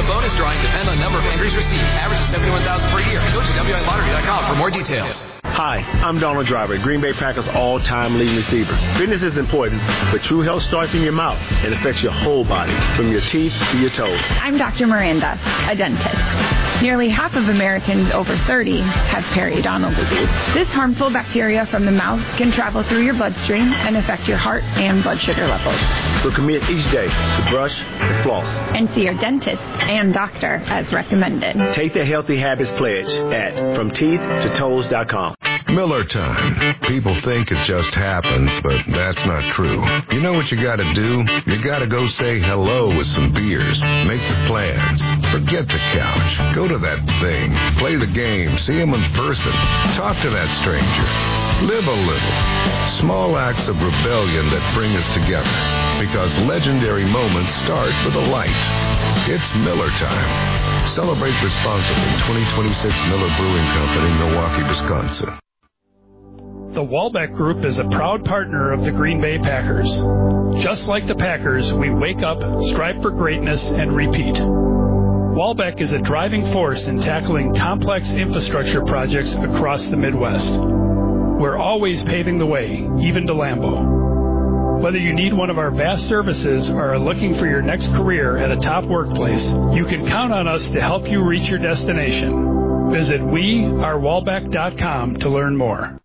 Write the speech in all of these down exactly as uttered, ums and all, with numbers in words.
The bonus drawing depends on number of entries received. Average is seventy-one thousand per year. Go to W I lottery dot com for more details. Hi, I'm Donald Driver, Green Bay Packers all-time leading receiver. Fitness is important, but true health starts in your mouth and affects your whole body, from your teeth to your toes. I'm Doctor Miranda, a dentist. Nearly half of Americans over thirty have periodontal disease. This harmful bacteria from the mouth can travel through your bloodstream and affect your heart and blood sugar levels. So commit each day to brush and floss. And see your dentist and doctor as recommended. Take the Healthy Habits Pledge at from teeth to toes dot com. Miller time. People think it just happens, but that's not true. You know what you gotta do? You gotta go say hello with some beers. Make the plans. Forget the couch. Go to that thing. Play the game. See him in person. Talk to that stranger. Live a little. Small acts of rebellion that bring us together. Because legendary moments start with a light. It's Miller time. Celebrate responsibly. twenty twenty-six Miller Brewing Company, Milwaukee, Wisconsin. The Walbeck Group is a proud partner of the Green Bay Packers. Just like the Packers, we wake up, strive for greatness, and repeat. Walbeck is a driving force in tackling complex infrastructure projects across the Midwest. We're always paving the way, even to Lambeau. Whether you need one of our vast services or are looking for your next career at a top workplace, you can count on us to help you reach your destination. Visit we are walbeck dot com to learn more.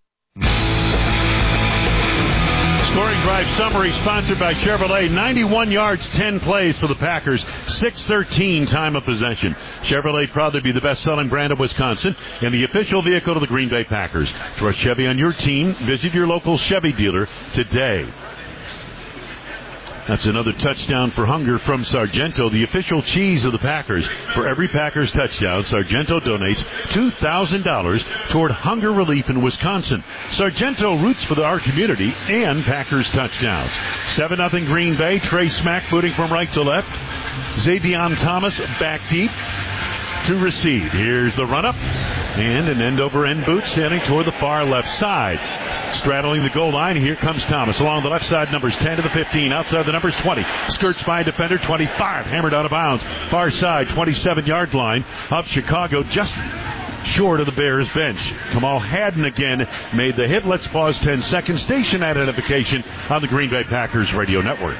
Scoring drive summary sponsored by Chevrolet. ninety-one yards, ten plays for the Packers. six thirteen time of possession. Chevrolet proud to be the best-selling brand of Wisconsin and the official vehicle of the Green Bay Packers. Trust Chevy on your team. Visit your local Chevy dealer today. That's another touchdown for Hunger from Sargento, the official cheese of the Packers. For every Packers touchdown, Sargento donates two thousand dollars toward hunger relief in Wisconsin. Sargento roots for our community and Packers touchdowns. seven nothing Green Bay. Trey Smack booting from right to left. Xavion Thomas back deep to receive. Here's the run-up. And an end-over-end boot standing toward the far left side. Straddling the goal line, here comes Thomas. Along the left side, numbers ten to the fifteen. Outside the numbers twenty. Skirts by defender, twenty-five. Hammered out of bounds. Far side, twenty-seven-yard line of Chicago, just short of the Bears bench. Kamal Haddon again made the hit. Let's pause ten seconds. Station identification on the Green Bay Packers radio network.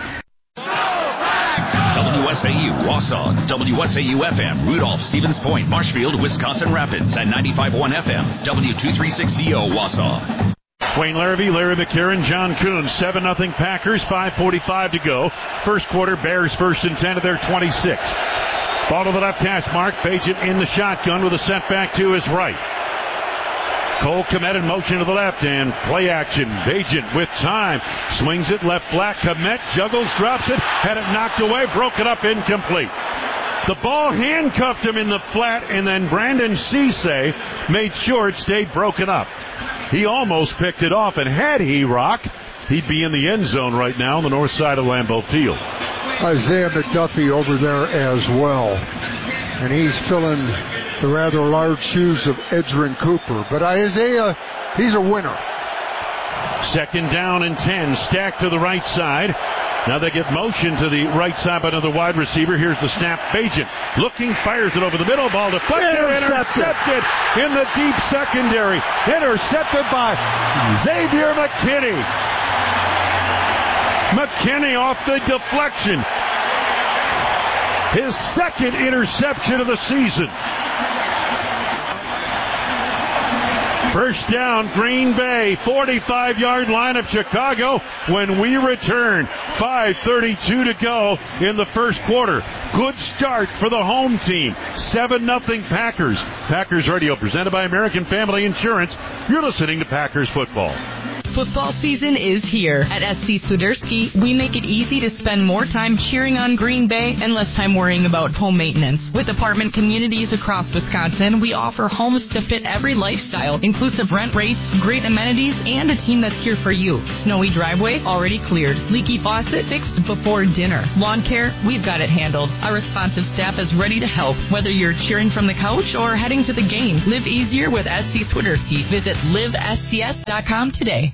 W S A U, Wausau, W S A U F M, Rudolph, Stevens Point, Marshfield, Wisconsin Rapids, and ninety-five point one F M, W two thirty-six Z O, Wausau. Wayne Larrabee, Larry McCarron, John Kuhn, seven nothing Packers, five forty-five to go. First quarter, Bears first and ten to their twenty-six. Ball to the left hash mark, Bagent in the shotgun with a setback to his right. Cole Kmet in motion to the left and play action. Bagent with time. Swings it left flat. Kmet juggles, drops it. Had it knocked away. Broke it up, incomplete. The ball handcuffed him in the flat, and then Brandon Cisse made sure it stayed broken up. He almost picked it off, and had he, Rock, he'd be in the end zone right now on the north side of Lambeau Field. Isaiah McDuffie over there as well. And he's filling the rather large shoes of Edgerrin Cooper. But Isaiah, he's a winner. Second down and ten, stacked to the right side. Now they get motion to the right side by another wide receiver. Here's the snap. Bagent looking, fires it over the middle. Ball deflected, intercepted. intercepted in the deep secondary. Intercepted by Xavier McKinney. McKinney off the deflection. His second interception of the season. First down, Green Bay, forty-five-yard line of Chicago when we return. five thirty-two to go in the first quarter. Good start for the home team. seven nothing Packers. Packers Radio presented by American Family Insurance. You're listening to Packers Football. Football season is here. At S C Swiderski, we make it easy to spend more time cheering on Green Bay and less time worrying about home maintenance. With apartment communities across Wisconsin, we offer homes to fit every lifestyle, inclusive rent rates, great amenities, and a team that's here for you. Snowy driveway, already cleared. Leaky faucet, fixed before dinner. Lawn care, we've got it handled. Our responsive staff is ready to help. Whether you're cheering from the couch or heading to the game, live easier with S C Swiderski. Visit live S C S dot com today.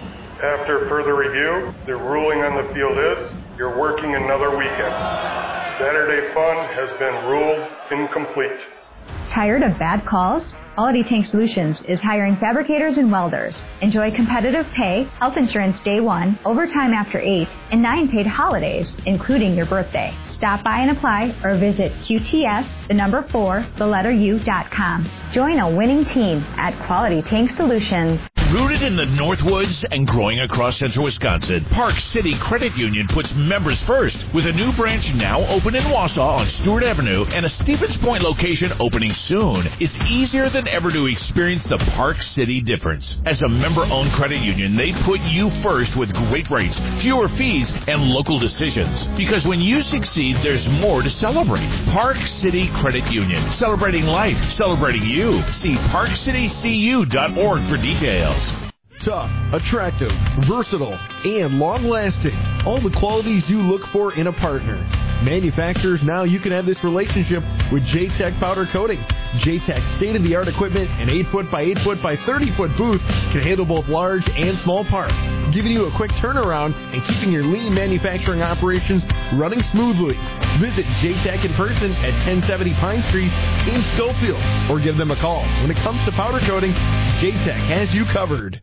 After further review, the ruling on the field is you're working another weekend. Saturday fun has been ruled incomplete. Tired of bad calls? Quality Tank Solutions is hiring fabricators and welders. Enjoy competitive pay, health insurance day one, overtime after eight, and nine paid holidays, including your birthday. Stop by and apply or visit Q T S, the number four, the letter U dot com. Join a winning team at Quality Tank Solutions. Rooted in the Northwoods and growing across central Wisconsin, Park City Credit Union puts members first with a new branch now open in Wausau on Stewart Avenue and a Stevens Point location opening soon. It's easier than ever to experience the Park City difference. As a member-owned credit union, they put you first with great rates, fewer fees, and local decisions. Because when you succeed, there's more to celebrate. Park City Credit Union. Celebrating life. Celebrating you. See park city c u dot org for details. Tough, attractive, versatile, and long-lasting. All the qualities you look for in a partner. Manufacturers, now you can have this relationship with J-Tech Powder Coating. J-Tech's state-of-the-art equipment and eight foot by eight foot by thirty foot booth can handle both large and small parts, giving you a quick turnaround and keeping your lean manufacturing operations running smoothly. Visit J-Tech in person at ten seventy Pine Street in Schofield, or give them a call. When it comes to powder coating, J-Tech has you covered.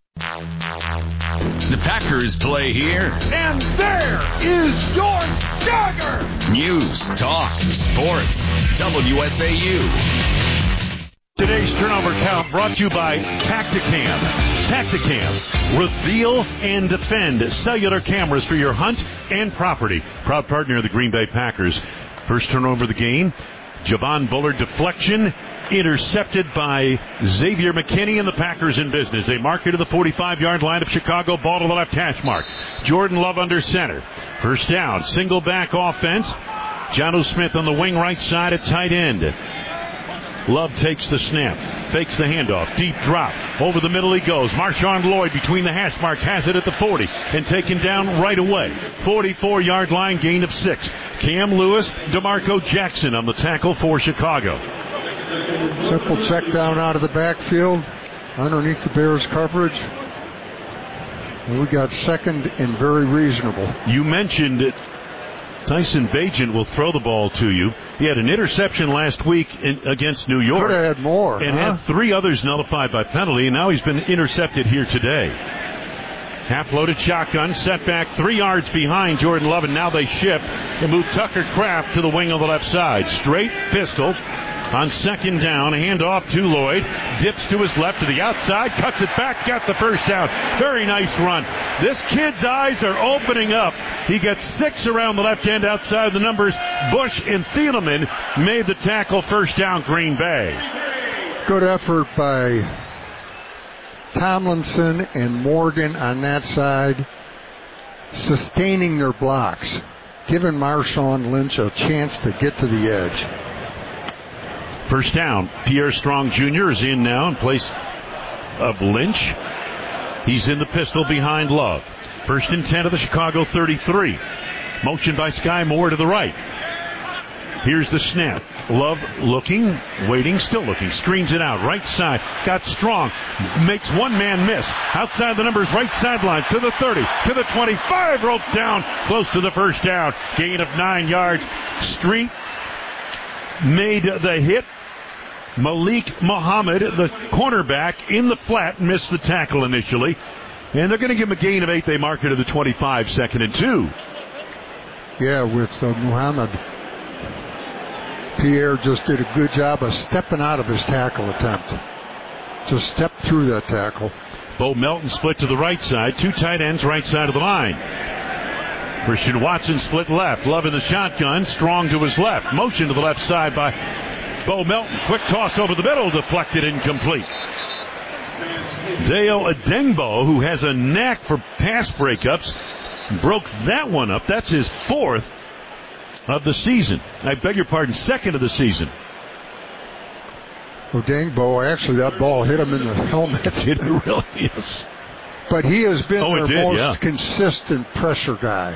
The Packers play here. And there is your dagger! News, talk, sports, W S A U. Today's turnover count brought to you by Tacticam. Tacticam. Reveal and defend cellular cameras for your hunt and property. Proud partner of the Green Bay Packers. First turnover of the game. Javon Bullard deflection. Intercepted by Xavier McKinney, and the Packers in business. They mark it to the forty-five-yard line of Chicago. Ball to the left hash mark. Jordan Love under center. First down. Single back offense. Jonnu Smith on the wing right side at tight end. Love takes the snap. Fakes the handoff. Deep drop. Over the middle he goes. Marshawn Lloyd between the hash marks has it at the forty and taken down right away. forty-four-yard line, gain of six. Cam Lewis, DeMarco Jackson on the tackle for Chicago. Simple check down out of the backfield underneath the Bears coverage. And we got second and very reasonable. You mentioned it. Tyson Bagent will throw the ball to you. He had an interception last week in, against New York. Could have had more. And huh? had three others nullified by penalty, and now he's been intercepted here today. Half-loaded shotgun, set back three yards behind Jordan Love, and now they shift and move Tucker Kraft to the wing on the left side. Straight pistol. On second down, a handoff to Lloyd. Dips to his left to the outside. Cuts it back. Got the first down. Very nice run. This kid's eyes are opening up. He gets six around the left end outside of the numbers. Bush and Thielemann made the tackle. First down, Green Bay. Good effort by Tomlinson and Morgan on that side, sustaining their blocks, giving Marshawn Lynch a chance to get to the edge. First down. Pierre Strong Junior is in now in place of Lynch. He's in the pistol behind Love. First and ten of the Chicago thirty-three. Motion by Sky Moore to the right. Here's the snap. Love looking, waiting, still looking. Screens it out. Right side. Got Strong. Makes one man miss. Outside the numbers, right sideline to the thirty, to the twenty-five. Ropes down. Close to the first down. Gain of nine yards. Street made the hit. Malik Muhammad, the cornerback, in the flat, missed the tackle initially. And they're going to give him a gain of eight. They mark it to the twenty-five, second and two. Yeah, with uh, Muhammad. Pierre just did a good job of stepping out of his tackle attempt. Just stepped through that tackle. Bo Melton split to the right side. Two tight ends right side of the line. Christian Watson split left. Love in the shotgun. Strong to his left. Motion to the left side by Bo Melton. Quick toss over the middle. Deflected, incomplete. Dale Adengbo, who has a knack for pass breakups, broke that one up. That's his fourth of the season. I beg your pardon, second of the season. Adengbo, actually that ball hit him in the helmet. Did it really? Yes. But he has been oh, their did, most yeah. consistent pressure guy.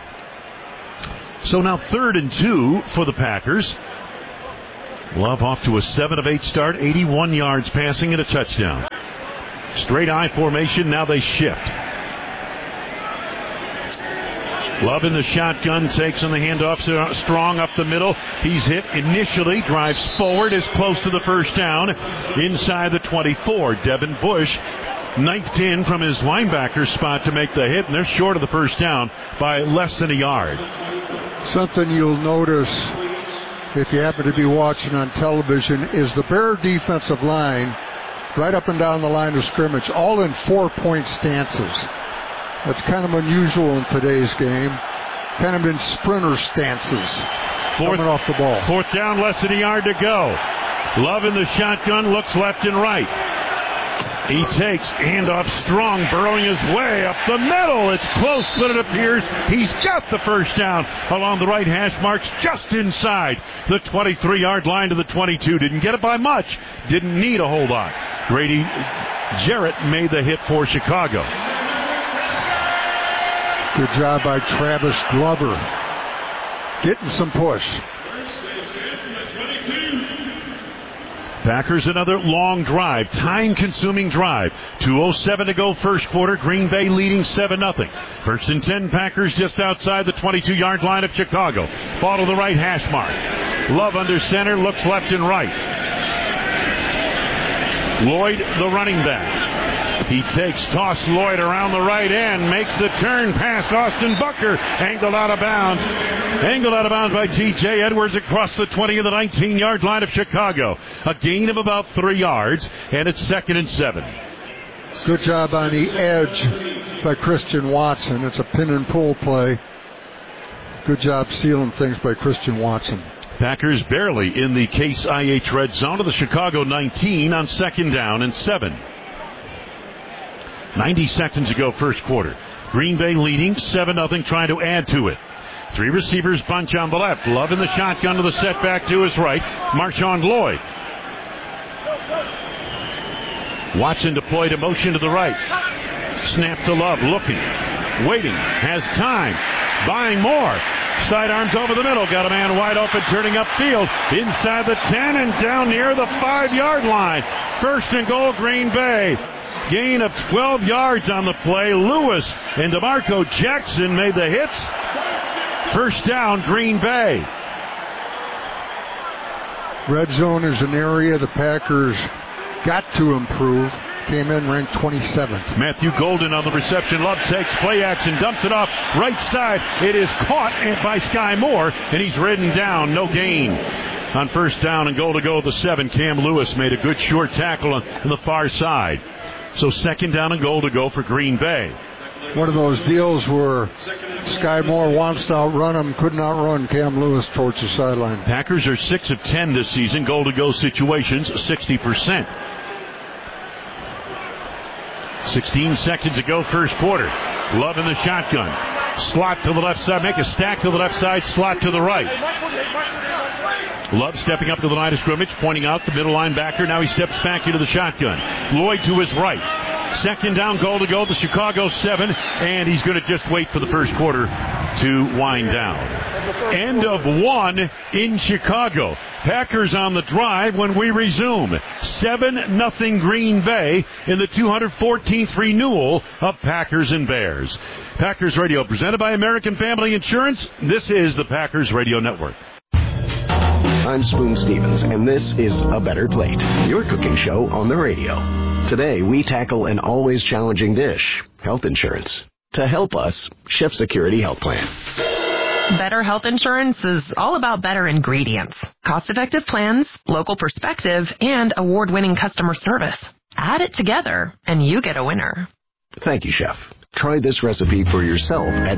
So now third and two for the Packers. Love off to a seven of eight start, eighty-one yards passing and a touchdown. Straight I formation, now they shift. Love in the shotgun, takes on the handoff, Strong up the middle. He's hit initially, drives forward, is close to the first down, inside the twenty-four. Devin Bush knifed in from his linebacker spot to make the hit, and they're short of the first down by less than a yard. Something you'll notice if you happen to be watching on television is the Bear defensive line right up and down the line of scrimmage, all in four-point stances. That's kind of unusual in today's game. Kind of in sprinter stances fourth, coming off the ball. Fourth down, less than a yard to go. Love in the shotgun, looks left and right. He takes handoff, Strong, burrowing his way up the middle. It's close, but it appears he's got the first down along the right hash marks, just inside the twenty-three-yard line to the twenty-two. Didn't get it by much. Didn't need a whole lot. Grady Jarrett made the hit for Chicago. Good job by Travis Glover. Getting some push. Packers another long drive, time-consuming drive. two oh seven to go first quarter. Green Bay leading seven nothing. First and ten, Packers just outside the twenty-two-yard line of Chicago. Ball to the right hash mark. Love under center, looks left and right. Lloyd, the running back. He takes, toss Lloyd around the right end, makes the turn past Austin Booker, angled out of bounds. Angled out of bounds by T J Edwards across the twenty of the nineteen-yard line of Chicago. A gain of about three yards, and it's second and seven. Good job on the edge by Christian Watson. It's a pin and pull play. Good job sealing things by Christian Watson. Packers barely in the Case I H red zone of the Chicago nineteen on second down and seven. ninety seconds ago, first quarter. Green Bay leading seven nothing, trying to add to it. Three receivers bunch on the left. Love in the shotgun to the setback to his right. Marshawn Lloyd. Watson deployed a motion to the right. Snap to Love, looking, waiting, has time, buying more. Sidearms over the middle, got a man wide open, turning upfield, inside the ten and down near the five-yard line. First and goal, Green Bay. Gain of twelve yards on the play. Lewis and DeMarco Jackson made the hits. First down, Green Bay. Red zone is an area the Packers got to improve. Came in ranked twenty-seventh. Matthew Golden on the reception. Love takes play action, dumps it off right side. It is caught by Sky Moore, and he's ridden down. No gain. On first down and goal to go at the seven, Cam Lewis made a good short tackle on, on the far side. So second down and goal to go for Green Bay. One of those deals where Sky Moore wants to outrun him, could not run Cam Lewis towards the sideline. Packers are six of ten this season. Goal to go situations, sixty percent. sixteen seconds ago, first quarter. Love in the shotgun. Slot to the left side. Make a stack to the left side. Slot to the right. Love stepping up to the line of scrimmage, pointing out the middle linebacker. Now he steps back into the shotgun. Lloyd to his right. Second down, goal to go. The Chicago seven, and he's going to just wait for the first quarter to wind down. End of one in Chicago. Packers on the drive when we resume. seven nothing Green Bay in the two hundred fourteenth renewal of Packers and Bears. Packers Radio presented by American Family Insurance. This is the Packers Radio Network. I'm Spoon Stevens, and this is A Better Plate, your cooking show on the radio. Today, we tackle an always challenging dish, health insurance. To help us, Chef Security Health Plan. Better health insurance is all about better ingredients, cost-effective plans, local perspective, and award-winning customer service. Add it together, and you get a winner. Thank you, Chef. Try this recipe for yourself at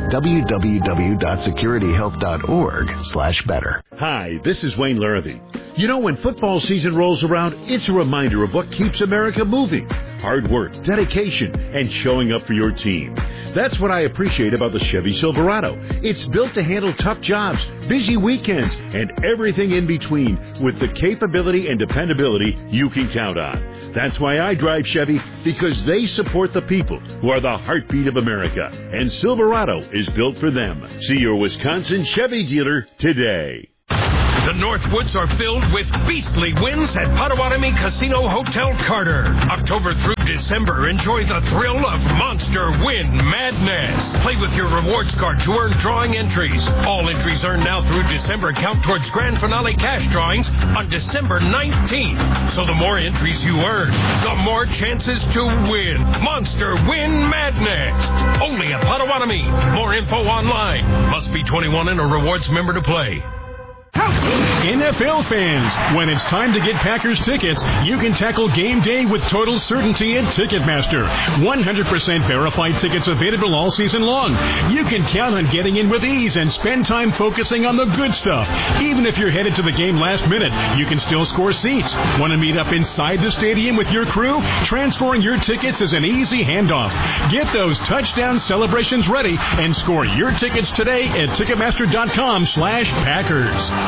www.securityhealth.org slash better. Hi, this is Wayne Larrabee. You know, when football season rolls around, it's a reminder of what keeps America moving. Hard work, dedication, and showing up for your team. That's what I appreciate about the Chevy Silverado. It's built to handle tough jobs, busy weekends, and everything in between with the capability and dependability you can count on. That's why I drive Chevy, because they support the people who are the heartbeat of America. And Silverado is built for them. See your Wisconsin Chevy dealer today. The Northwoods are filled with beastly wins at Potawatomi Casino Hotel Carter. October through December, enjoy the thrill of Monster Win Madness. Play with your rewards card to earn drawing entries. All entries earned now through December count towards grand finale cash drawings on December nineteenth. So the more entries you earn, the more chances to win. Monster Win Madness. Only at Potawatomi. More info online. Must be twenty-one and a rewards member to play. N F L fans, when it's time to get Packers tickets, you can tackle game day with total certainty at Ticketmaster. one hundred percent verified tickets available all season long. You can count on getting in with ease and spend time focusing on the good stuff. Even if you're headed to the game last minute, you can still score seats. Want to meet up inside the stadium with your crew? Transferring your tickets is an easy handoff. Get those touchdown celebrations ready and score your tickets today at Ticketmaster.com slash Packers.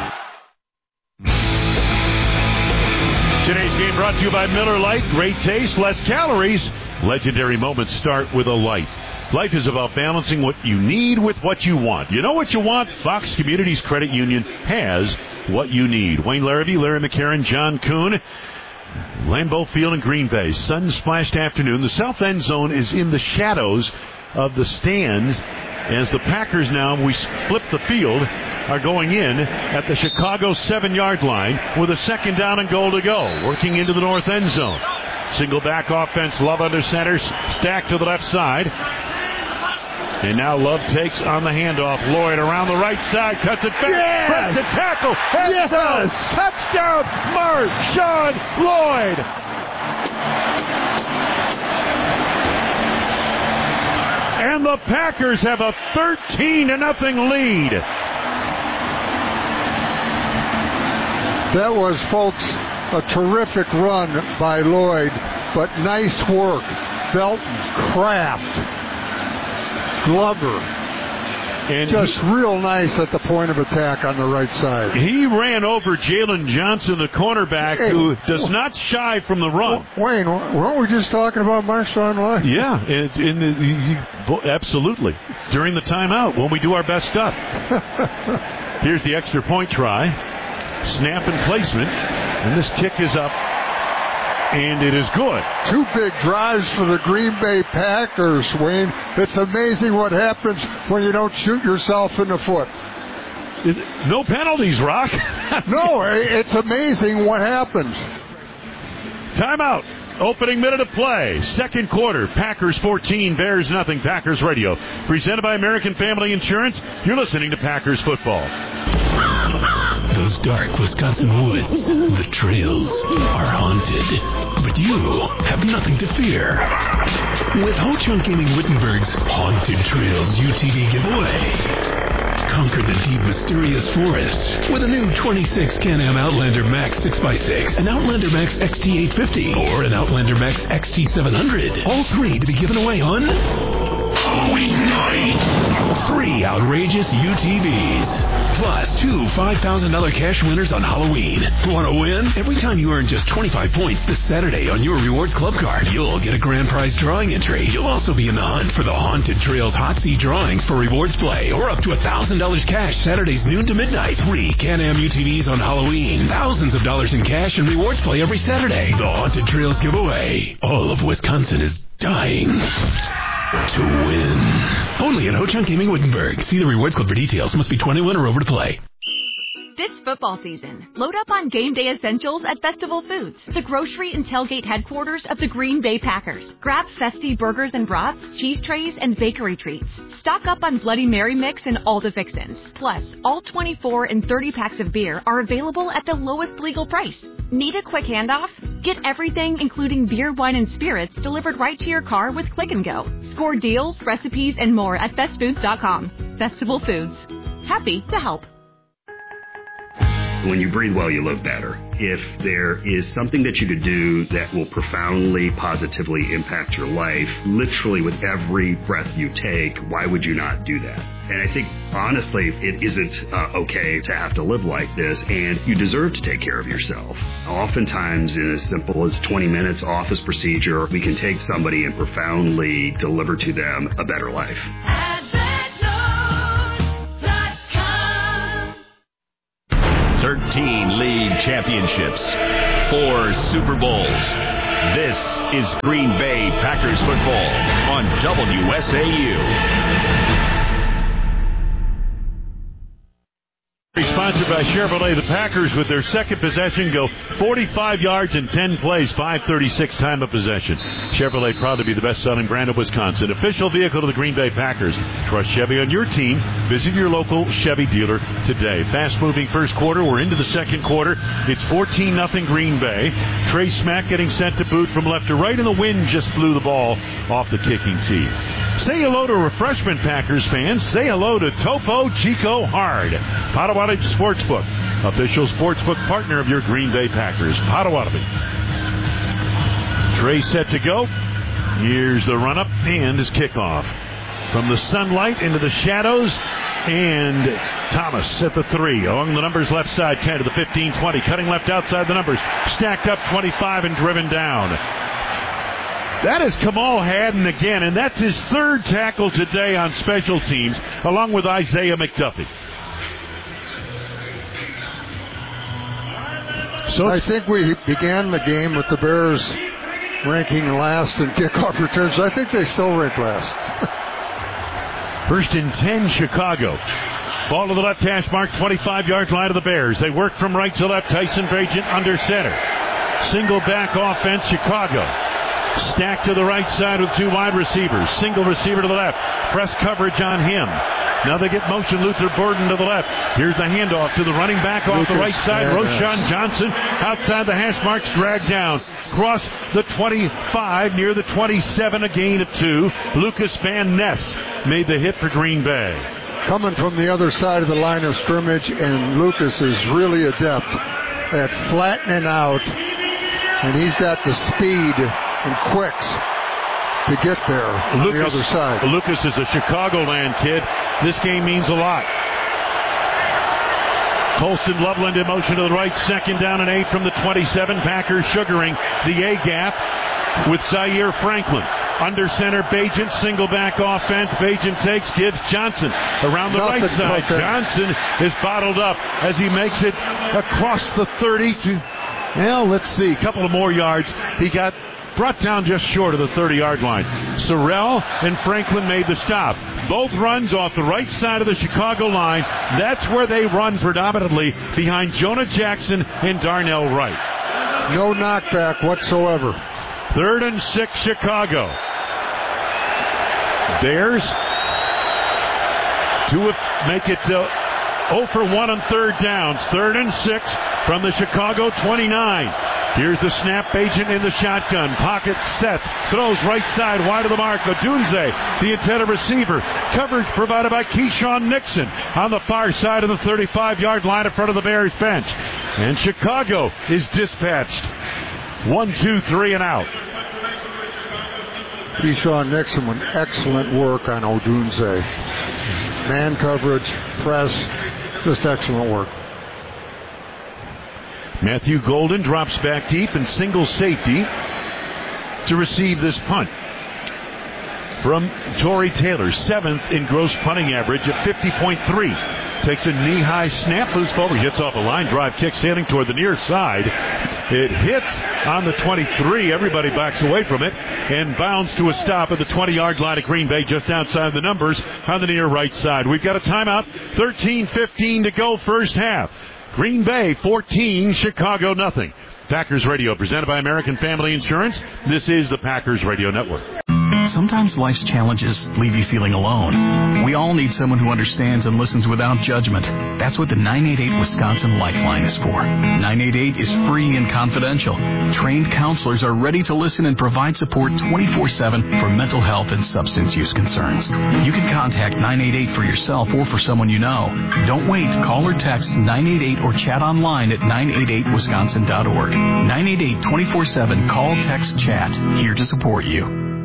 Today's game brought to you by Miller Lite. Great taste, less calories. Legendary moments start with a light. Life is about balancing what you need with what you want. You know what you want? Fox Communities Credit Union has what you need. Wayne Larrabee, Larry McCarron, John Kuhn. Lambeau Field in Green Bay. Sun-splashed afternoon. The south end zone is in the shadows of the stands as the Packers now, we flip the field, are going in at the Chicago seven-yard line with a second down and goal to go, working into the north end zone. Single back offense, Love under center, stacked to the left side. And now Love takes on the handoff. Lloyd around the right side, cuts it back, yes! Breaks the tackle, yes! Down. Touchdown, Marshawn Lloyd. And the Packers have a thirteen to nothing lead. That was, folks, a terrific run by Lloyd, but nice work. Belton, Kraft, Glover. And just he, real nice at the point of attack on the right side. He ran over Jalen Johnson, the cornerback, hey, who does not shy from the run. Wayne, weren't we just talking about Marshawn Lloyd? Yeah, in, in the, absolutely. During the timeout, when we do our best stuff. Here's the extra point try. Snap and placement. And this kick is up. And it is good. Two big drives for the Green Bay Packers, Wayne. It's amazing what happens when you don't shoot yourself in the foot. No penalties, Rock. No, it's amazing what happens. Timeout. Opening minute of play. Second quarter. Packers fourteen, Bears nothing. Packers Radio. Presented by American Family Insurance. You're listening to Packers Football. Those dark Wisconsin woods, the trails, are haunted. But you have nothing to fear. With Ho-Chunk Gaming Wittenberg's Haunted Trails U T V giveaway. Conquer the deep, mysterious forest with a new twenty-six Can-Am Outlander Max six by six, an Outlander Max X T eight fifty, or an Outlander Max X T seven hundred. All three to be given away on Halloween night. Three outrageous U T Vs. Plus two five thousand dollars cash winners on Halloween. Want to win? Every time you earn just twenty-five points this Saturday on your Rewards Club card, you'll get a grand prize drawing entry. You'll also be in the hunt for the Haunted Trails Hot Seat drawings for rewards play, or up to one thousand dollars cash Saturdays noon to midnight. Three Can-Am U T Vs on Halloween. Thousands of dollars in cash and rewards play every Saturday. The Haunted Trails giveaway. All of Wisconsin is dying to win. Only at Ho-Chunk Gaming Wittenberg. See the Rewards Club for details. Must be twenty-one or over to play. This football season, load up on game day essentials at Festival Foods, the grocery and tailgate headquarters of the Green Bay Packers. Grab festy burgers and brats, cheese trays, and bakery treats. Stock up on Bloody Mary mix and all the fixins. Plus, all twenty-four and thirty packs of beer are available at the lowest legal price. Need a quick handoff? Get everything, including beer, wine, and spirits, delivered right to your car with Click and Go. Score deals, recipes, and more at fest foods dot com. Festival Foods. Happy to help. When you breathe well, you live better. If there is something that you could do that will profoundly, positively impact your life, literally with every breath you take, why would you not do that? And I think, honestly, it isn't uh, okay to have to live like this, and you deserve to take care of yourself. Oftentimes, in as simple as twenty minutes office procedure, we can take somebody and profoundly deliver to them a better life. championships, four Super Bowls. This is Green Bay Packers football on W S A U. Sponsored by Chevrolet, the Packers with their second possession go forty-five yards in ten plays, five thirty-six time of possession. Chevrolet proud to be the best-selling brand of Wisconsin. Official vehicle of the Green Bay Packers. Trust Chevy on your team. Visit your local Chevy dealer today. Fast-moving first quarter. We're into the second quarter. It's fourteen nothing Green Bay. Trey Smack getting sent to boot from left to right, and the wind just blew the ball off the kicking tee. Say hello to refreshment, Packers fans. Say hello to Topo Chico Hard. Potawatomi Sportsbook, official sportsbook partner of your Green Bay Packers. Potawatomi. Trey set to go. Here's the run-up and his kickoff. From the sunlight into the shadows, and Thomas at the three. Along the numbers left side, ten to the fifteen, twenty. Cutting left outside the numbers. Stacked up twenty-five and driven down. That is Kamal Haddon again, and that's his third tackle today on special teams, along with Isaiah McDuffie. So I think we began the game with the Bears ranking last in kickoff returns. I think they still rank last. First and ten, Chicago. Ball to the left hash mark, twenty-five-yard line of the Bears. They work from right to left. Tyson Bagent under center. Single back offense, Chicago. Stacked to the right side with two wide receivers. Single receiver to the left. Press coverage on him. Now they get motion. Luther Burden to the left. Here's the handoff to the running back off Lucas, the right side. Yeah, Roshan nice. Johnson outside the hash marks, dragged down. Cross the twenty-five, near the twenty-seven, a gain of two. Lucas Van Ness made the hit for Green Bay. Coming from the other side of the line of scrimmage, and Lucas is really adept at flattening out, and he's got the speed and quicks to get there on Lucas, the other side. Lucas is a Chicagoland kid. This game means a lot. Colston Loveland in motion to the right. Second down and eight from the twenty-seven. Packers sugaring the A-gap with Zaire Franklin. Under center, Bagent, single back offense. Bagent takes, gives Johnson around the Nothing right side. Okay. Johnson is bottled up as he makes it across the thirty to, well, let's see, a couple of more yards. He got brought down just short of the thirty-yard line. Sorrell and Franklin made the stop. Both runs off the right side of the Chicago line. That's where they run predominantly, behind Jonah Jackson and Darnell Wright. No knockback whatsoever. Third and six, Chicago. Bears to make it uh, oh for one on third downs. Third and six from the Chicago twenty-nine. Here's the snap. Agent in the shotgun. Pocket sets. Throws right side wide of the mark. Odunze, the intended receiver. Coverage provided by Keyshawn Nixon on the far side of the thirty-five-yard line in front of the Bears bench. And Chicago is dispatched. One, two, three, and out. Keyshawn Nixon with excellent work on Odunze. Man coverage, press, just excellent work. Matthew Golden drops back deep and single safety to receive this punt from Torrey Taylor. Seventh in gross punting average at fifty point three. Takes a knee-high snap, loose forward, hits off a line drive, kick sailing toward the near side. It hits on the twenty-three. Everybody backs away from it and bounds to a stop at the twenty-yard line of Green Bay, just outside the numbers on the near right side. We've got a timeout. thirteen fifteen to go, first half. Green Bay fourteen, Chicago nothing. Packers Radio, presented by American Family Insurance. This is the Packers Radio Network. Sometimes life's challenges leave you feeling alone. We all need someone who understands and listens without judgment. That's what the nine eight eight Wisconsin Lifeline is for. nine eight eight is free and confidential. Trained counselors are ready to listen and provide support twenty-four seven for mental health and substance use concerns. You can contact nine eight eight for yourself or for someone you know. Don't wait. Call or text nine eight eight or chat online at nine eight eight wisconsin dot org. nine eight eight, twenty-four seven. Call, text, chat. Here to support you.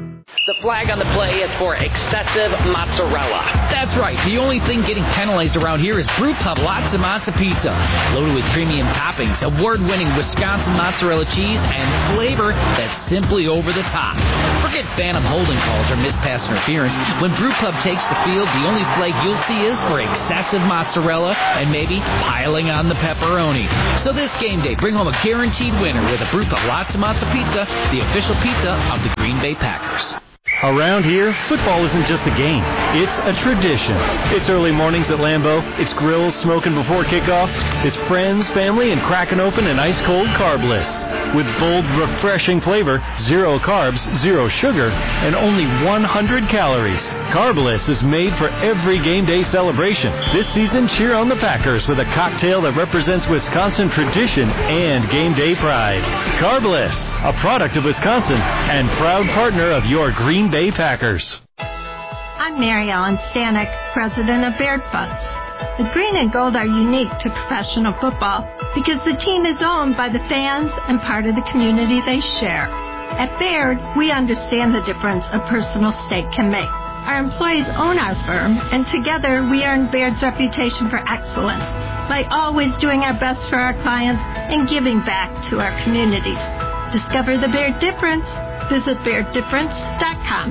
The flag on the play is for excessive mozzarella. That's right. The only thing getting penalized around here is Brew Pub Latza Mozza Pizza. Loaded with premium toppings, award-winning Wisconsin mozzarella cheese, and flavor that's simply over the top. Forget phantom holding calls or mispass interference. When Brew Pub takes the field, the only flag you'll see is for excessive mozzarella and maybe piling on the pepperoni. So this game day, bring home a guaranteed winner with a Brew Pub Latza Mozza Pizza, the official pizza of the Green Bay Packers. Around here, football isn't just a game. It's a tradition. It's early mornings at Lambeau. It's grills smoking before kickoff. It's friends, family, and cracking open an ice-cold Carbliss. With bold, refreshing flavor, zero carbs, zero sugar, and only one hundred calories. Carbliss is made for every game day celebration. This season, cheer on the Packers with a cocktail that represents Wisconsin tradition and game day pride. Carbliss, a product of Wisconsin and proud partner of your Green Bay Packers. I'm Mary Ellen Stanek, president of Baird Funds. The green and gold are unique to professional football because the team is owned by the fans and part of the community they share. At Baird, we understand the difference a personal stake can make. Our employees own our firm, and together we earn Baird's reputation for excellence by always doing our best for our clients and giving back to our communities. Discover the Baird difference. Visit baird difference dot com.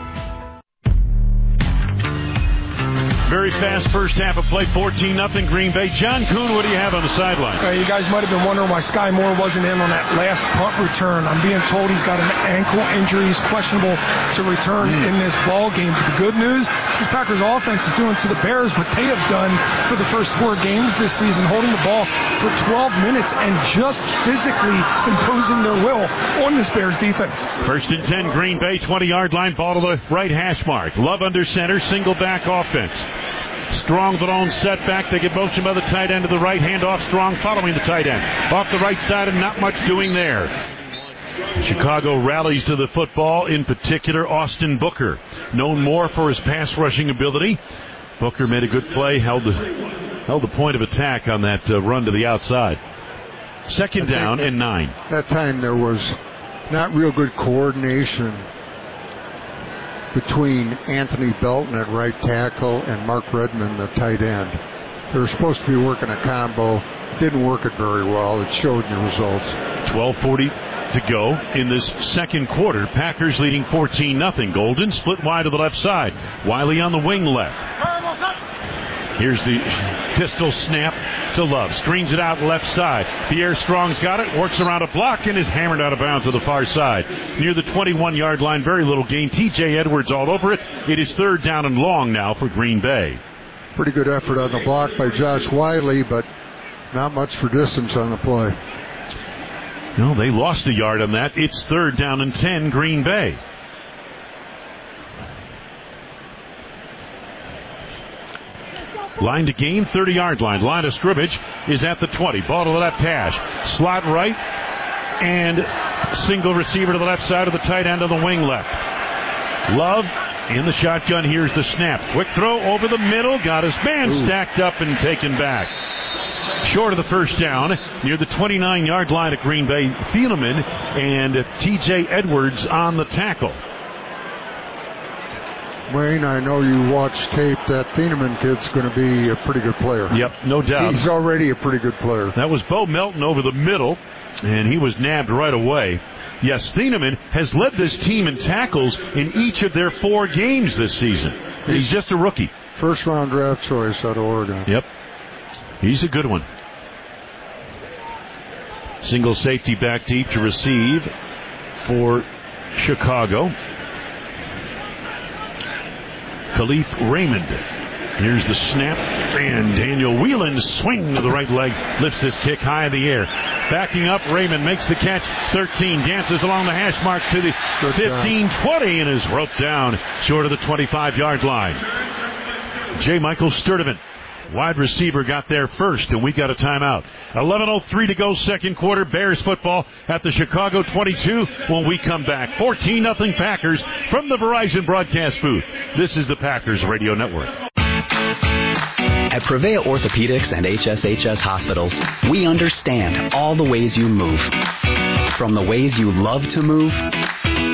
Very fast first half of play, fourteen nothing Green Bay. John Kuhn, what do you have on the sideline? Uh, you guys might have been wondering why Sky Moore wasn't in on that last punt return. I'm being told he's got an ankle injury. He's questionable to return mm. in this ball game. But the good news, this Packers offense is doing to the Bears what they have done for the first four games this season, holding the ball for twelve minutes and just physically imposing their will on this Bears defense. First and ten, Green Bay, twenty-yard line, ball to the right hash mark. Love under center, single back offense. Strong with an own setback. They get motion by the tight end to the right, hand off Strong following the tight end. Off the right side and not much doing there. Chicago rallies to the football, in particular Austin Booker, known more for his pass rushing ability. Booker made a good play, held the, held the point of attack on that uh, run to the outside. Second down and nine. That time there was not real good coordination between Anthony Belton at right tackle and Mark Redmond, the tight end. They were supposed to be working a combo. Didn't work it very well. It showed in the results. twelve forty to go in this second quarter. Packers leading fourteen nothing. Golden split wide to the left side. Wiley on the wing left. Here's the pistol snap to Love. Screens it out left side. Pierre Strong's got it. Works around a block and is hammered out of bounds to the far side. Near the twenty-one-yard line, very little gain. T J Edwards all over it. It is third down and long now for Green Bay. Pretty good effort on the block by Josh Wiley, but not much for distance on the play. No, they lost a yard on that. It's third down and ten, Green Bay. Line to gain, thirty-yard line. Line of scrimmage is at the twenty. Ball to the left hash. Slot right, and single receiver to the left side of the tight end on the wing left. Love in the shotgun. Here's the snap. Quick throw over the middle. Got his man Ooh. stacked up and taken back. Short of the first down, near the twenty-nine-yard line at Green Bay. Thielemann and T J Edwards on the tackle. Wayne, I know you watch tape. That Thielemann kid's going to be a pretty good player. Yep, no doubt. He's already a pretty good player. That was Bo Melton over the middle, and he was nabbed right away. Yes, Thielemann has led this team in tackles in each of their four games this season. He's just a rookie. First-round draft choice out of Oregon. Yep. He's a good one. Single safety back deep to receive for Chicago. Khalif Raymond. Here's the snap, and Daniel Whelan's swing to the right leg lifts this kick high in the air. Backing up, Raymond makes the catch. thirteen, dances along the hash mark to the fifteen twenty, and is roped down short of the twenty-five-yard line. J. Michael Sturdivant, wide receiver, got there first, and we got a timeout. eleven oh three to go, second quarter. Bears football at the Chicago twenty-two when we come back. fourteen nothing Packers from the Verizon broadcast booth. This is the Packers Radio Network. At Prevea Orthopedics and H S H S Hospitals, we understand all the ways you move. From the ways you love to move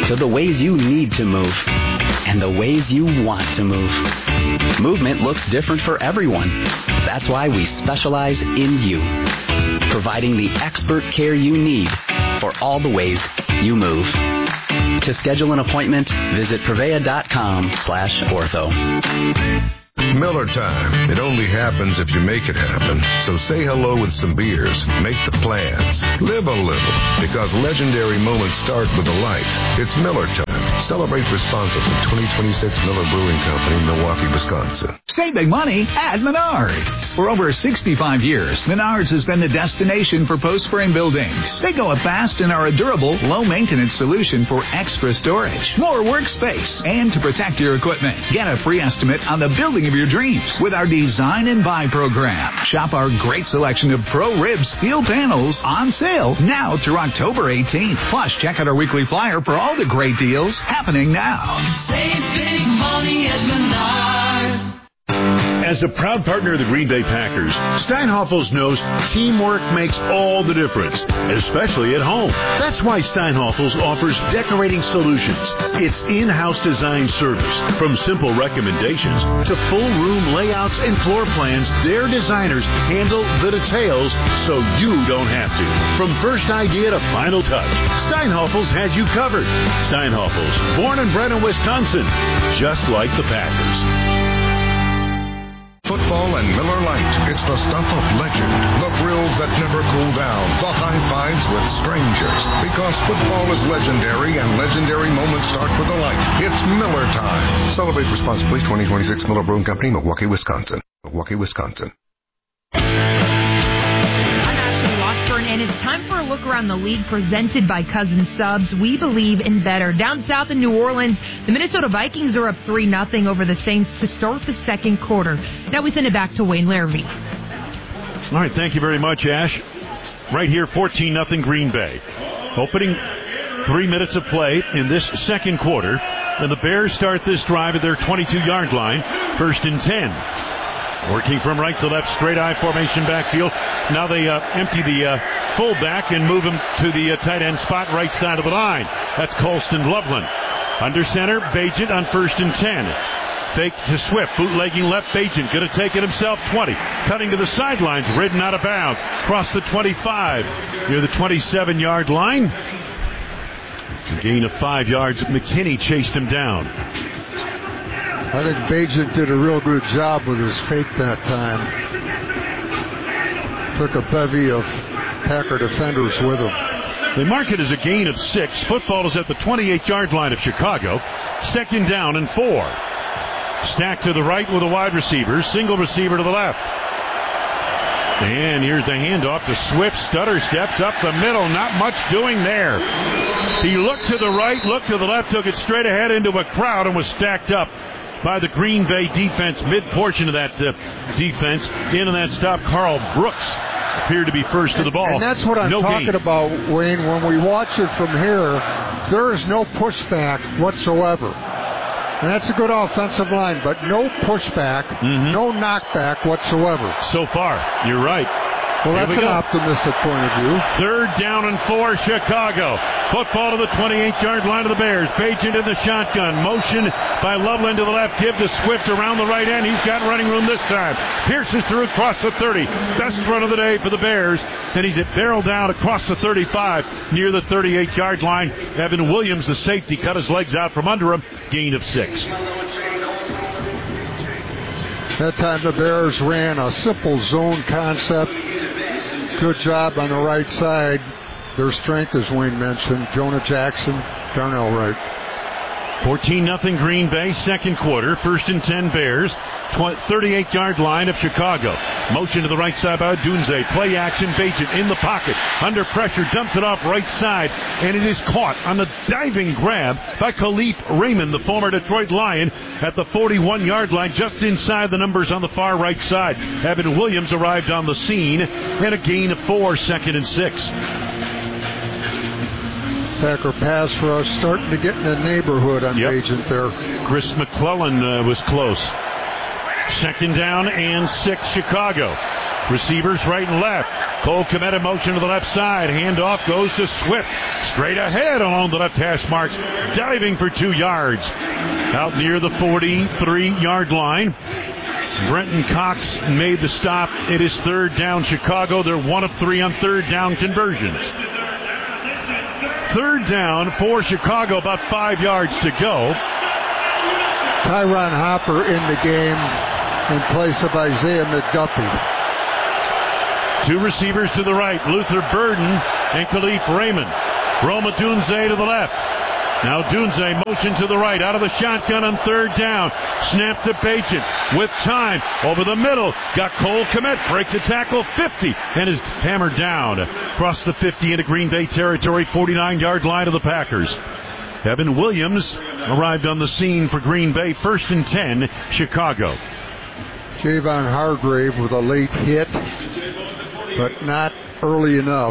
to the ways you need to move and the ways you want to move. Movement looks different for everyone. That's why we specialize in you, providing the expert care you need for all the ways you move. To schedule an appointment, visit Prevea.com slash ortho. Miller time. It only happens if you make it happen. So say hello with some beers. Make the plans. Live a little. Because legendary moments start with a light. It's Miller time. Celebrate responsibly. twenty twenty-six Miller Brewing Company, Milwaukee, Wisconsin. Save big money at Menards. For over sixty-five years, Menards has been the destination for post-frame buildings. They go up fast and are a durable, low-maintenance solution for extra storage, more workspace, and to protect your equipment. Get a free estimate on the building of your dreams with our Design and Buy program. Shop our great selection of Pro Rib steel panels on sale now through October eighteenth. Plus, check out our weekly flyer for all the great deals happening now. Save big money at Menards. As a proud partner of the Green Bay Packers, Steinhafels knows teamwork makes all the difference, especially at home. That's why Steinhafels offers decorating solutions. It's in-house design service. From simple recommendations to full room layouts and floor plans, their designers handle the details so you don't have to. From first idea to final touch, Steinhafels has you covered. Steinhafels, born and bred in Wisconsin, just like the Packers. Football and Miller Lite. It's the stuff of legend. The thrills that never cool down. The high fives with strangers. Because football is legendary and legendary moments start with a light. It's Miller time. Celebrate responsibly. twenty twenty-six Miller Brewing Company, Milwaukee, Wisconsin. Milwaukee, Wisconsin. And it's time for a look around the league presented by Cousin Subs. We believe in better. Down south in New Orleans, the Minnesota Vikings are up three nothing over the Saints to start the second quarter. Now we send it back to Wayne Larrivee. All right, thank you very much, Ash. Right here, fourteen nothing Green Bay. Opening three minutes of play in this second quarter. And the Bears start this drive at their twenty-two-yard line, first and ten. Working from right to left, straight I formation backfield. Now they uh, empty the uh, fullback and move him to the uh, tight end spot, right side of the line. That's Colston Loveland. Under center, Bagent on first and ten. Fake to Swift, bootlegging left, Bagent. Going to take it himself, twenty. Cutting to the sidelines, ridden out of bounds. Across the twenty-five, near the twenty-seven-yard line. A gain of five yards. McKinney chased him down. I think Bagent did a real good job with his fake that time. Took a bevy of Packer defenders with him. They mark it as a gain of six. Football is at the twenty-eight-yard line of Chicago. Second down and four. Stacked to the right with a wide receiver. Single receiver to the left. And here's the handoff to Swift. Stutter steps up the middle. Not much doing there. He looked to the right, looked to the left, took it straight ahead into a crowd and was stacked up by the Green Bay defense, mid-portion of that uh, defense. In on that stop, Carl Brooks appeared to be first to the ball. And that's what I'm no talking gain. about, Wayne. When we watch it from here, there is no pushback whatsoever. And that's a good offensive line, but no pushback, mm-hmm. no knockback whatsoever. So far, you're right. Well, that's an go. optimistic point of view. Third down and four, Chicago. Football to the twenty-eight-yard line of the Bears. Bagent in the shotgun. Motion by Loveland to the left. Give to Swift around the right end. He's got running room this time. Pierces through across the thirty. Best run of the day for the Bears. And he's at barrel down across the thirty-five near the thirty-eight-yard line. Evan Williams, the safety, cut his legs out from under him. Gain of six. That time the Bears ran a simple zone concept. Good job on the right side. Their strength, as Wayne mentioned, Jonah Jackson, Darnell Wright. fourteen nothing Green Bay, second quarter. First and ten Bears. thirty-eight-yard line of Chicago. Motion to the right side by Dunze. Play action, Bagent in the pocket. Under pressure, dumps it off right side. And it is caught on the diving grab by Khalif Raymond, the former Detroit Lion, at the forty-one-yard line, just inside the numbers on the far right side. Evan Williams arrived on the scene, and a gain of four, second and six. Packer pass rush starting to get in the neighborhood on yep. Bagent there. Chris McClellan uh, was close. Second down and six, Chicago. Receivers right and left. Cole Kmet in motion to the left side. Handoff goes to Swift. Straight ahead along the left hash marks. Diving for two yards. Out near the forty-three-yard line. Brenton Cox made the stop. It is third down Chicago. They're one of three on third down conversions. Third down for Chicago, about five yards to go. Tyron Hopper in the game in place of Isaiah McDuffie. Two receivers to the right, Luther Burden and Khalif Raymond. Roma Dunze to the left. Now Dunze motion to the right, out of the shotgun on third down. Snap to Bagent with time over the middle. Got Cole Kmet, breaks the tackle, fifty, and is hammered down. Across the fifty into Green Bay territory, forty-nine-yard line of the Packers. Evan Williams arrived on the scene for Green Bay, first and ten, Chicago. Javon Hargrave with a late hit, but not early enough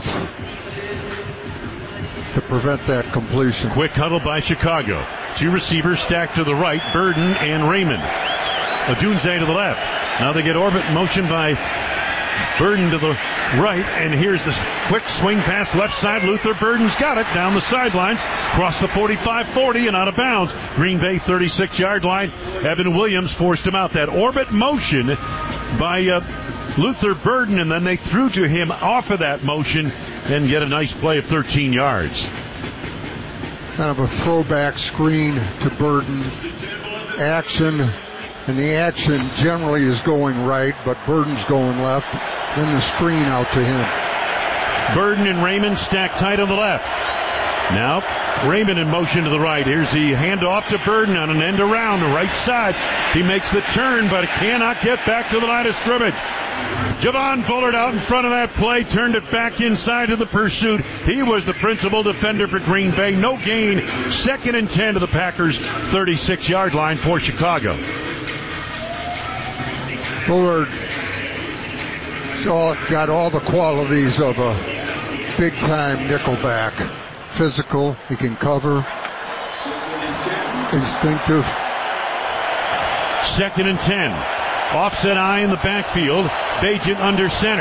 to prevent that completion. Quick huddle by Chicago. Two receivers stacked to the right, Burden and Raymond. Odunze to the left. Now they get orbit motion by Burden to the right, and here's the quick swing pass left side. Luther Burden's got it down the sidelines, across the forty-five forty and out of bounds. Green Bay thirty-six-yard line. Evan Williams forced him out. That orbit motion by uh, Luther Burden, and then they threw to him off of that motion and get a nice play of thirteen yards. Kind of a throwback screen to Burden. Action, and the action generally is going right, but Burden's going left. Then the screen out to him. Burden and Raymond stacked tight on the left. Now Raymond in motion to the right. Here's the handoff to Burden on an end around the right side. He makes the turn, but cannot get back to the line of scrimmage. Javon Bullard out in front of that play, turned it back inside to the pursuit. He was the principal defender for Green Bay. No gain. Second and ten to the Packers' thirty-six-yard line for Chicago. Bullard all, got all the qualities of a big-time nickelback. Physical, he can cover, instinctive. Second and ten. Offset eye in the backfield. Bagent under center.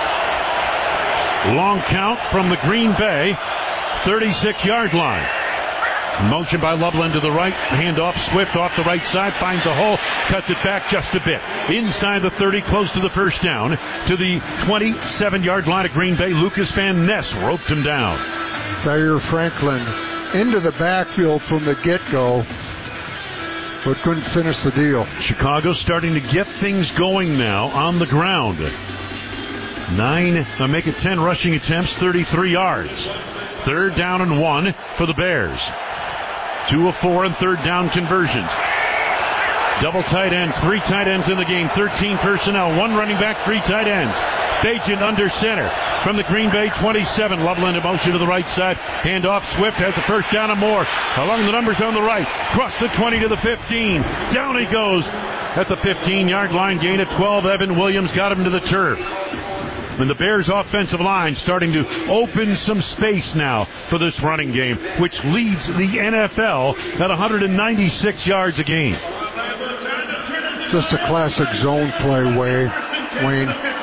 Long count from the Green Bay thirty-six-yard line. Motion by Loveland to the right. Handoff Swift off the right side. Finds a hole. Cuts it back just a bit. Inside the thirty, close to the first down. To the twenty-seven-yard line of Green Bay. Lucas Van Ness roped him down. Zaire Franklin into the backfield from the get-go, but couldn't finish the deal. Chicago starting to get things going now on the ground. Nine, uh, make it ten rushing attempts, thirty-three yards. Third down and one for the Bears. Two of four and third down conversions. Double tight ends, three tight ends in the game, thirteen personnel, one running back, three tight ends. Bagent under center from the Green Bay twenty-seven. Loveland in motion to the right side. Handoff. Swift has the first down and more. Along the numbers on the right. Cross the twenty to the fifteen. Down he goes at the fifteen-yard line. Gain of twelve. Evan Williams got him to the turf. And the Bears' offensive line starting to open some space now for this running game, which leads the N F L at one hundred ninety-six yards a game. Just a classic zone play, Wayne.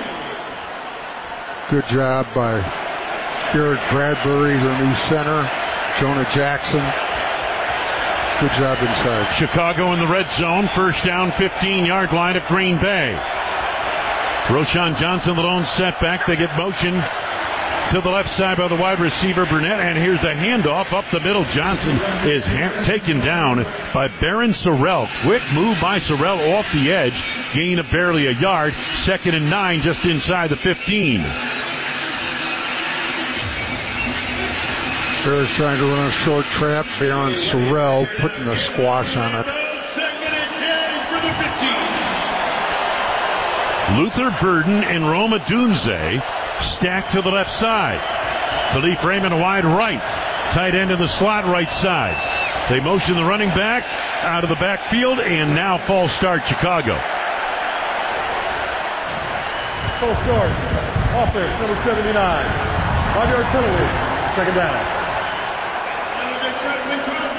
Good job by Garrett Bradbury, their new center. Jonah Jackson. Good job inside. Chicago in the red zone. First down, fifteen-yard line of Green Bay. Roshan Johnson, the lone setback. They get motion to the left side by the wide receiver, Burnett. And here's the handoff up the middle. Johnson is ha- taken down by Baron Sorrell. Quick move by Sorrell off the edge. Gain of barely a yard. Second and nine just inside the fifteen. Bears trying to run a short trap. Baron Sorrell putting the squash on it. Luther Burden and Roma Dunze stacked to the left side. Khalif Raymond wide right. Tight end in the slot right side. They motion the running back out of the backfield, and now false start Chicago. False start. Offense, number seventy-nine. Five-yard penalty. Second down.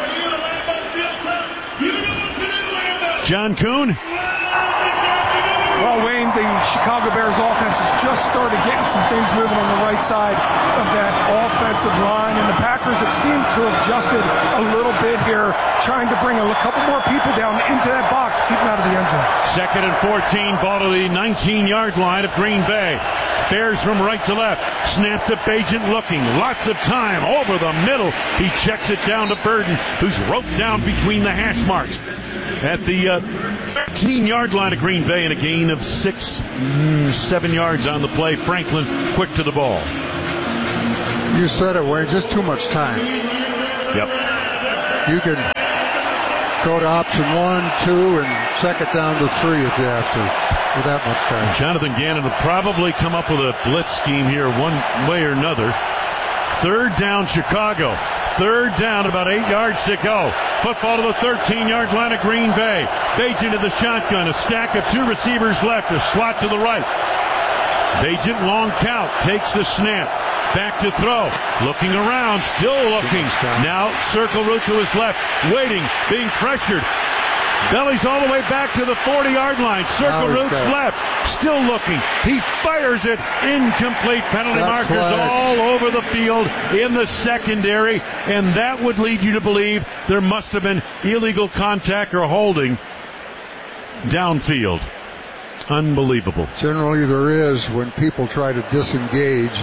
John Kuhn. Well, Wayne, the Chicago Bears offense has just started getting some things moving on the right side of that offensive line, and the Packers have seemed to have adjusted a little bit here, trying to bring a couple more people down into that box, keep them out of the end zone. Second and fourteen, ball to the nineteen-yard line of Green Bay. Bears from right to left. Snap to Bagent looking. Lots of time over the middle. He checks it down to Burden, who's roped down between the hash marks. At the uh, thirteen-yard line of Green Bay and a gain of six, mm, seven yards on the play. Franklin quick to the ball. You said it, Wayne. Just too much time. Yep. You can go to option one, two, and check it down to three if you have to. With that much time. Jonathan Gannon will probably come up with a blitz scheme here one way or another. Third down, Chicago. Third down, about eight yards to go. Football to the thirteen-yard line of Green Bay. Bagent to the shotgun. A stack of two receivers left. A slot to the right. Bagent, long count, takes the snap. Back to throw. Looking around, still looking. Now circle route to his left. Waiting, being pressured. Bellies all the way back to the forty-yard line. Circle route left. Still looking. He fires it. Incomplete. Penalty That's markers flag. all over the field in the secondary. And that would lead you to believe there must have been illegal contact or holding downfield. Unbelievable. Generally there is when people try to disengage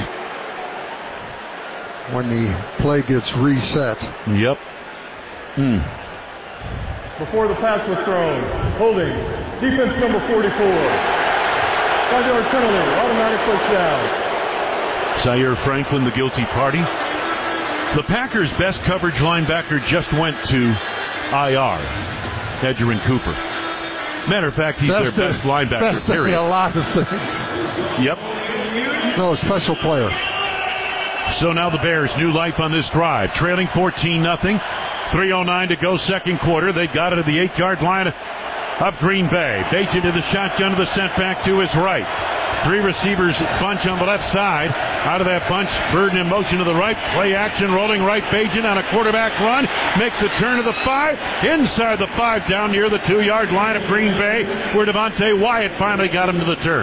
when the play gets reset. Yep. Hmm. Before the pass was thrown, holding, defense number forty-four. Five-yard penalty, automatic first down. Zaire Franklin, the guilty party. The Packers' best coverage linebacker just went to I R, Edgerrin Cooper. Matter of fact, he's best their best in, linebacker, best period. In a lot of things. Yep. No, special player. So now the Bears, new life on this drive, trailing fourteen nothing. three oh nine to go second quarter. They got it at the eight-yard line of Green Bay. Bagent to the shotgun to the sent back to his right. Three receivers bunch on the left side. Out of that bunch, Burden in motion to the right. Play action, rolling right. Bagent on a quarterback run. Makes the turn to the five. Inside the five, down near the two-yard line of Green Bay, where Devontae Wyatt finally got him to the turf.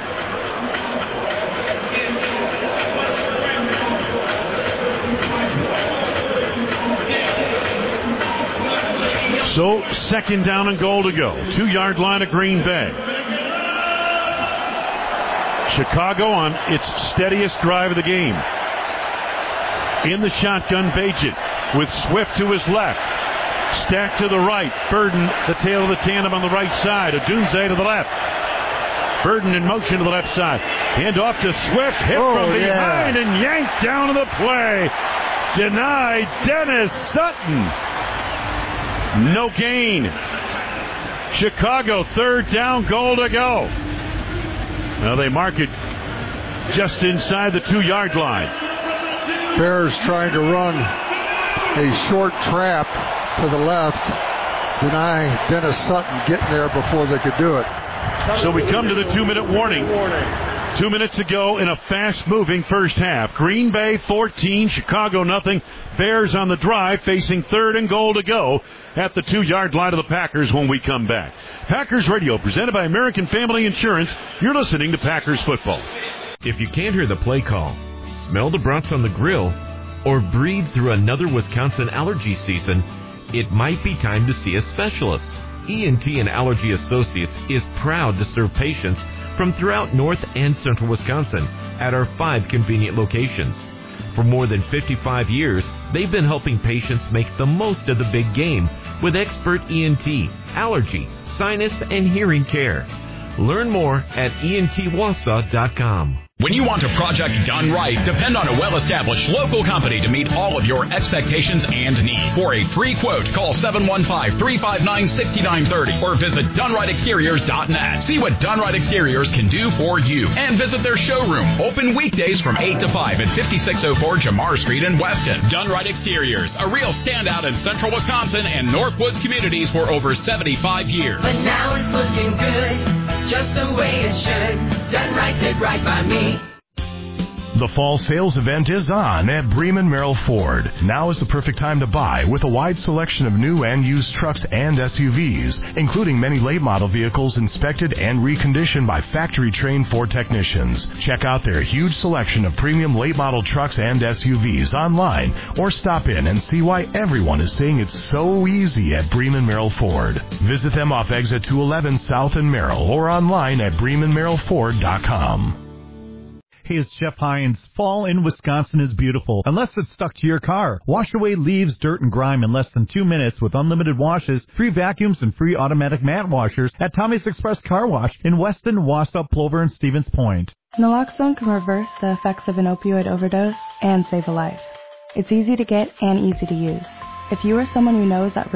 So, second down and goal to go. Two-yard line of Green Bay. Chicago on its steadiest drive of the game. In the shotgun, Bagent with Swift to his left. Stack to the right. Burden, the tail of the tandem on the right side. Odunze to the left. Burden in motion to the left side. Hand off to Swift. Hit oh, from behind yeah. and yanked down to the play. Denied Dennis Sutton. No gain. Chicago, third down, goal to go. Well, they mark it just inside the two-yard line. Bears trying to run a short trap to the left. Deny Dennis Sutton getting there before they could do it. So we come to the two-minute warning. Two minutes to go in a fast-moving first half. Green Bay fourteen, Chicago nothing. Bears on the drive facing third and goal to go at the two-yard line of the Packers when we come back. Packers Radio, presented by American Family Insurance. You're listening to Packers Football. If you can't hear the play call, smell the brats on the grill, or breathe through another Wisconsin allergy season, it might be time to see a specialist. E N T and Allergy Associates is proud to serve patients from throughout North and Central Wisconsin at our five convenient locations. For more than fifty-five years, they've been helping patients make the most of the big game with expert E N T, allergy, sinus, and hearing care. Learn more at E N T Wausau dot com. When you want a project done right, depend on a well-established local company to meet all of your expectations and needs. For a free quote, call seven one five, three five nine, six nine three zero or visit Done Right Exteriors dot net. See what Done Right Exteriors can do for you. And visit their showroom, open weekdays from eight to five at fifty-six oh four Jamar Street in Weston. Done Right Exteriors, a real standout in Central Wisconsin and Northwoods communities for over seventy-five years. But now it's looking good, just the way it should. Done Right did right by me. The fall sales event is on at Bremen Merrill Ford. Now is the perfect time to buy with a wide selection of new and used trucks and S U Vs, including many late model vehicles inspected and reconditioned by factory-trained Ford technicians. Check out their huge selection of premium late model trucks and S U Vs online or stop in and see why everyone is saying it's so easy at Bremen Merrill Ford. Visit them off Exit two eleven South in Merrill or online at bremen merrill ford dot com. Hey, it's Jeff Hines. Fall in Wisconsin is beautiful, unless it's stuck to your car. Wash away leaves, dirt, and grime in less than two minutes with unlimited washes, free vacuums, and free automatic mat washers at Tommy's Express Car Wash in Weston, Wausau, Plover, and Stevens Point. Naloxone can reverse the effects of an opioid overdose and save a life. It's easy to get and easy to use. If you or someone you know is at risk